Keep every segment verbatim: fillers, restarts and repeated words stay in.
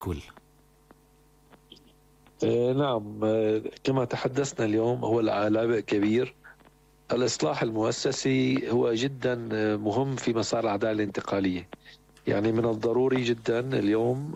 كل. نعم، كما تحدثنا اليوم هو العبء كبير. الإصلاح المؤسسي هو جدا مهم في مسار العدالة الانتقالية. يعني من الضروري جدا اليوم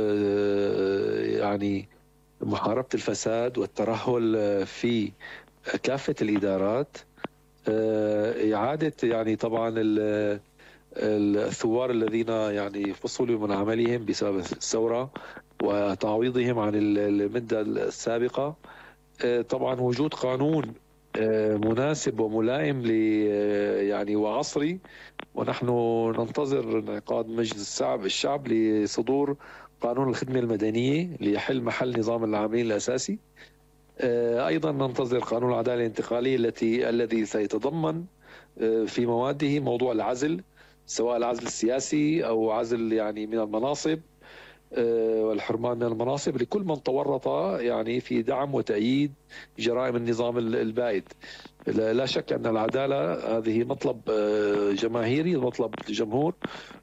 يعني محاربة الفساد والترهل في كافة الإدارات، إعادة يعني طبعا الثوار الذين يعني فصلوا من عملهم بسبب الثورة وتعويضهم عن المدة السابقة. طبعا وجود قانون مناسب وملائم ل يعني وعصري، ونحن ننتظر انعقاد مجلس الشعب الشعب لصدور قانون الخدمة المدنية ليحل محل نظام العاملين الأساسي. أيضا ننتظر قانون العدالة الانتقالية التي الذي سيتضمن في مواده موضوع العزل، سواء العزل السياسي أو عزل يعني من المناصب والحرمان من المناصب لكل من تورط يعني في دعم وتأييد جرائم النظام البائد. لا شك أن العدالة هذه مطلب جماهيري، مطلب الجمهور،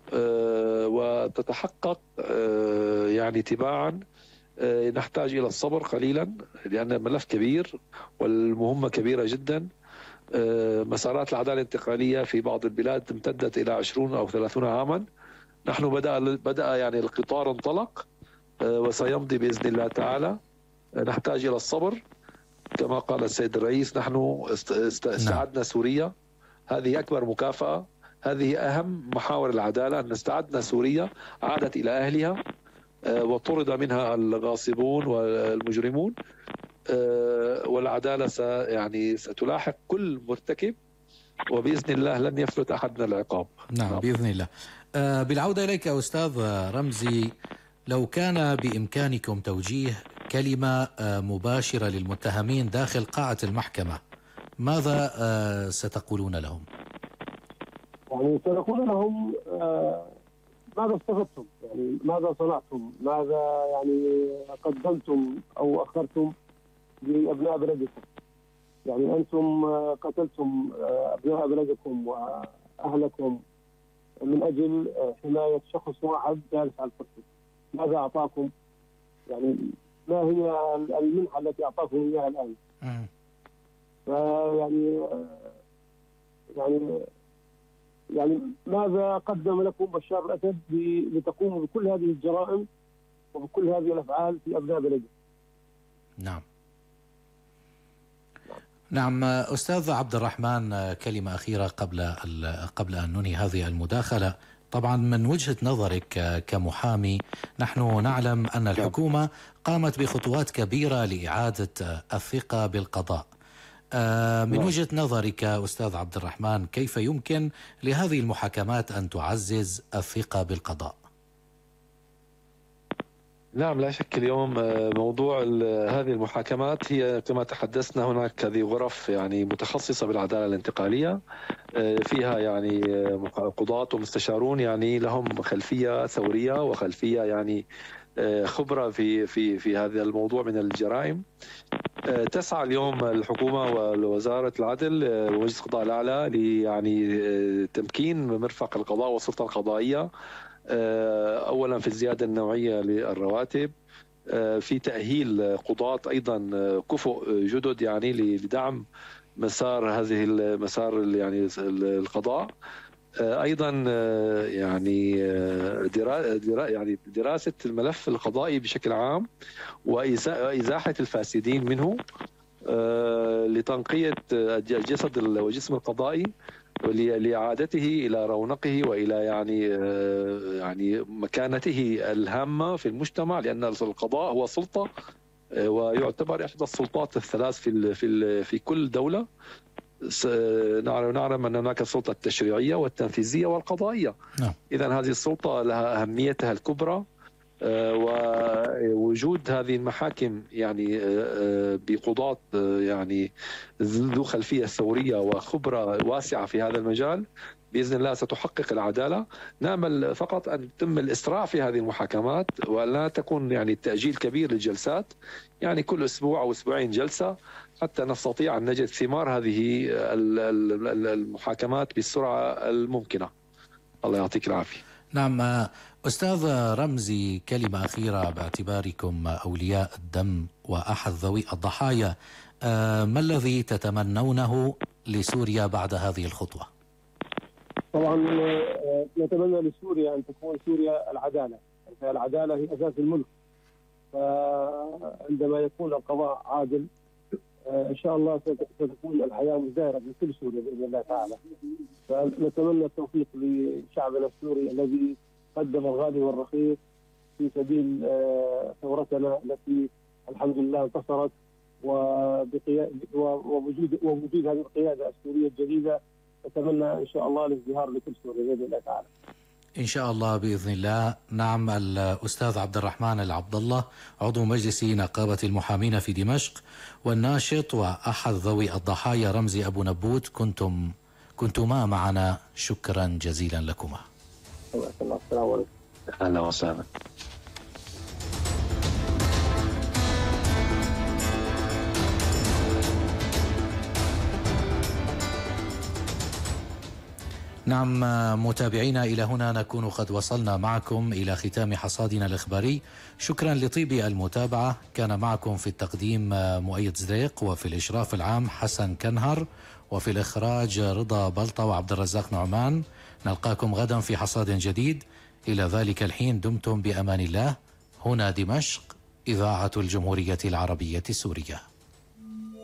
وتتحقق يعني تباعا. نحتاج إلى الصبر قليلا لأن الملف كبير والمهمة كبيرة جدا. مسارات العدالة الانتقالية في بعض البلاد امتدت إلى عشرين أو ثلاثين عاما. نحن بدأ بدأ يعني القطار انطلق وسيمضي بإذن الله تعالى. نحتاج إلى الصبر كما قال السيد الرئيس. نحن استعدنا سوريا، هذه أكبر مكافأة، هذه أهم محاور العدالة، أن استعدنا سوريا، عادت إلى أهلها وطرد منها الغاصبون والمجرمون، والعدالة يعني ستلاحق كل مرتكب، وبإذن الله لن يفلت أحد من العقاب. نعم بإذن الله. أه بالعودة إليك أستاذ رمزي، لو كان بإمكانكم توجيه كلمة مباشرة للمتهمين داخل قاعة المحكمة، ماذا أه ستقولون لهم؟ يعني سنقول لهم أه ماذا استفدتم؟ يعني ماذا صنعتم؟ ماذا يعني قدمتم أو أخرتم لأبناء بلدكم؟ يعني أنتم قتلتم أبناء بلدكم وأهلكم من أجل حماية شخص واحد جالس على الكرسي. ماذا أعطاكم؟ يعني ما هي المنحة التي أعطاكم إياها الآن؟ فيعني يعني يعني ماذا قدم لكم بشار الأسد لتقوموا بكل هذه الجرائم وبكل هذه الأفعال في أبناء بلده؟ نعم نعم. أستاذ عبد الرحمن، كلمة أخيرة قبل قبل أن ننهي هذه المداخلة. طبعا من وجهة نظرك كمحامي، نحن نعلم أن الحكومة قامت بخطوات كبيرة لإعادة الثقة بالقضاء. من وجهة نظرك أستاذ عبد الرحمن، كيف يمكن لهذه المحاكمات أن تعزز الثقة بالقضاء؟ نعم، لا شك اليوم موضوع هذه المحاكمات هي كما تحدثنا، هناك هذه غرف يعني متخصصة بالعدالة الانتقالية، فيها يعني قضاة ومستشارون يعني لهم خلفية ثورية وخلفية يعني خبرة في في في هذا الموضوع من الجرائم. تسعى اليوم الحكومة ووزارة العدل ومجلس القضاء الأعلى ليعني تمكين مرفق القضاء والسلطة القضائية، أولا في الزيادة النوعية للرواتب، في تأهيل قضاة أيضا كفؤ جدد يعني لدعم مسار هذه المسار يعني القضاء. أيضا يعني يعني دراسة الملف القضائي بشكل عام وإزاحة الفاسدين منه لتنقية الجسد وجسم القضائي ولإعادته إلى رونقه وإلى يعني يعني مكانته الهامة في المجتمع، لأن القضاء هو سلطة ويعتبر إحدى السلطات الثلاث في في في كل دولة. نعلم نعلم أن هناك السلطة التشريعية والتنفيذية والقضائية. نعم. إذن هذه السلطة لها أهميتها الكبرى، ووجود هذه المحاكم يعني بقضاة يعني ذو خلفية ثورية وخبرة واسعة في هذا المجال بإذن الله ستحقق العدالة. نأمل فقط أن يتم الإسراع في هذه المحاكمات ولا تكون يعني التأجيل كبير للجلسات، يعني كل أسبوع أو أسبوعين جلسة حتى نستطيع أن نجد ثمار هذه المحاكمات بالسرعة الممكنة. الله يعطيك العافية. نعم أستاذ رمزي، كلمة أخيرة باعتباركم أولياء الدم وأحد ذوي الضحايا، ما الذي تتمنونه لسوريا بعد هذه الخطوة؟ طبعا نتمنى لسوريا أن تكون سوريا العدالة، العدالة هي أساس الملك، فعندما يكون القضاء عادل إن شاء الله ستكون الحياة مزدهرة في كل سوريا بإذن الله تعالى. فنتمنى التوفيق لشعبنا السوري الذي قدم الغالي والرخيص في سبيل ثورتنا التي الحمد لله انتصرت، ووجود ووجود هذه القيادة السورية الجديدة نتمنى إن شاء الله الازدهار لكل سوريا بإذن الله تعالى. إن شاء الله بإذن الله. نعم، الأستاذ عبد الرحمن العبد الله، عضو مجلس نقابة المحامين في دمشق، والناشط وأحد ذوي الضحايا رمزي أبو نبوت، كنتم كنتما معنا، شكرا جزيلا لكما. السلام عليكم. أهلا وسهلا. نعم متابعينا، إلى هنا نكون قد وصلنا معكم إلى ختام حصادنا الإخباري. شكرا لطيب المتابعة. كان معكم في التقديم مؤيد زريق، وفي الإشراف العام حسن كنهر، وفي الإخراج رضا بلطة وعبد الرزاق نعمان. نلقاكم غدا في حصاد جديد. إلى ذلك الحين دمتم بأمان الله. هنا دمشق، إذاعة الجمهورية العربية السورية.